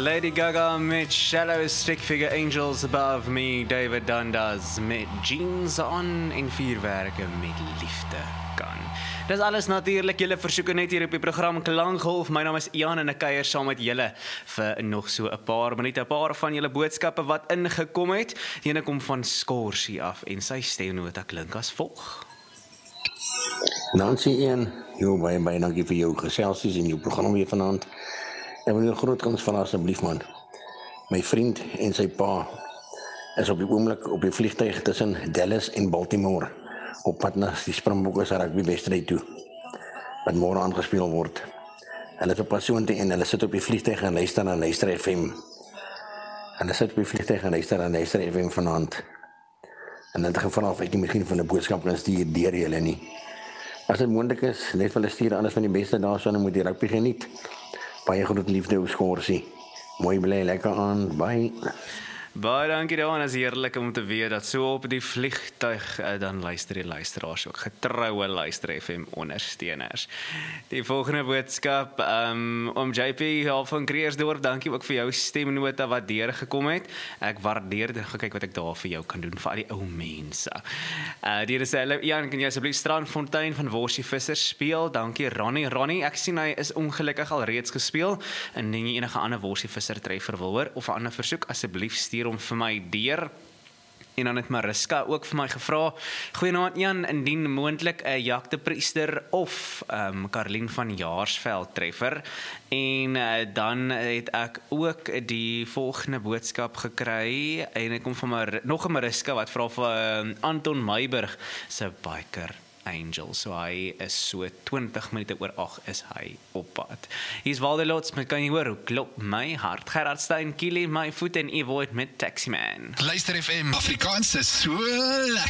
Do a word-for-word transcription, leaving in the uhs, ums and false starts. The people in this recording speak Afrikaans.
Lady Gaga met Shallow, Stick Figure Angels Above Me, David Dundas met Jeans On en Vuurwerke met Liefde Kan. Dis alles natuurlik, julle versoeke net hier op die program Klankgolf. My naam is Ian en ek kuier saam met julle vir nog so 'n paar minute, 'n paar van julle boodskappe wat ingekom het. Die ene kom van Skorsie af en sy stemnota klink as volg. Nancy Ian, jou baie baie dankie vir jou geselsies en jou program weer vanaand. Ek wil jou groot kans van asseblief man. My vriend en sy pa is op die oomblik op die vliegtuig tussen Dallas en Baltimore op pad na die Springbokke se rugbywedstryd toe wat môre aangespeel word. Hulle is op pad soontoe en hulle sit op die vliegtuig en luister na Luister F M. Hulle sit op die vliegtuig en luister na Luister F M vanaand. En in dit geval of ek nie miskien van 'n boodskap kan stuur deur julle nie. As dit moontlik is, net vir hulle stuur alles van die beste daarson en moet die rugby geniet. Baie groot liefde ou Skorsie. Mooi bly lekker aan. Bye. Baie dankie daaraan, is heerlik om te weet dat so op die vliegtuig uh, dan luister die luisteraars ook getroue Luister F M ondersteuners. Die volgende boodskap um, om J P van Kreersdorp, dankie ook vir jou stemnota wat deurgekom het. Ek waardeer dit, kyk wat ek daar vir jou kan doen vir al die ou mense. Uh, die is hulle, Jan, kan jy asseblief Strandfontein van Worsie Vissers speel? Dankie Ronnie. Ronnie, ek sien hy is ongelukkig al reeds gespeel. Indien jy enige ander Worsie Visser treffer wil hoor of 'n ander versoek, asseblief stuur om vir my deur. En dan het Mariska ook vir my gevra, goeienaand Jan, indien moontlik 'n Jagtepriester of um, Karlien van Jaarsveld treffer. En uh, dan het ek ook die volgende boodskap gekry, en ek kom van Mar nog 'n Mariska wat vra vir uh, Anton Meiburg se biker Angel, so hy is so twintig minute oor agt is hy op pad. Hier is Waldelots, maar kan jy hoor hoe klop my hart? Gerard Stein, Kili, my voet en Evoid met Taxi Man. Luister F M, Afrikaans is so lekker.